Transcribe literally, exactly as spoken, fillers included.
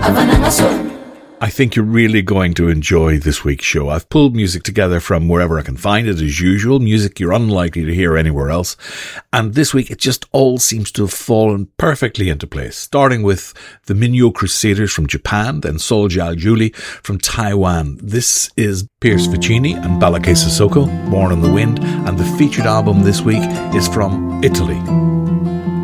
I think you're really going to enjoy this week's show. I've pulled music together from wherever I can find it, as usual, music you're unlikely to hear anywhere else. And this week, it just all seems to have fallen perfectly into place, starting with the Minyo Crusaders from Japan, then Soulja Julie from Taiwan. This is Pierce Vicini and Balakay Sissoko, Born on the Wind, and the featured album this week is from Italy.